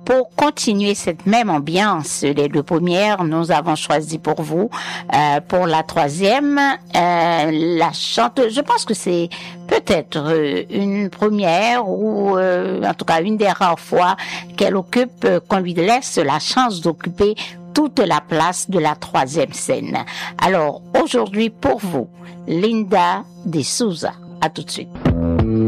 pour continuer cette même ambiance, les deux premières, nous avons choisi pour vous, pour la troisième, la chanteuse. Je pense que c'est peut-être une première ou en tout cas une des rares fois qu'elle occupe, qu'on lui laisse la chance d'occuper toute la place de la troisième scène. Alors aujourd'hui pour vous, Linda de Souza. À tout de suite.